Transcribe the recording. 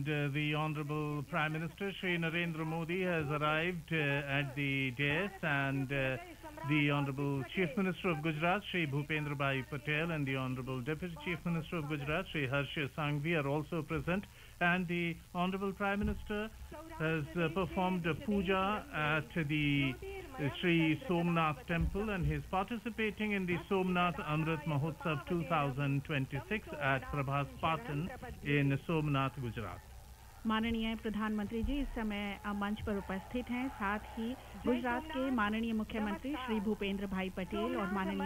The Honorable Prime Minister Shri Narendra Modi has arrived at the dais, and the Honorable Chief Minister of Gujarat Shri Bhupendra Bhai Patel and the Honorable Deputy Chief Minister of Gujarat Shri Harsh Sanghvi are also present, and the Honorable Prime Minister has performed a puja at the Sri Somnath Temple, and he is participating in the Somnath Amrit Mahotsav 2026 at Prabhas Patan in Somnath, Gujarat. माननीय प्रधानमंत्री जी इस समय मंच पर उपस्थित हैं। साथ ही गुजरात के माननीय मुख्यमंत्री श्री भूपेंद्र भाई पटेल और माननीय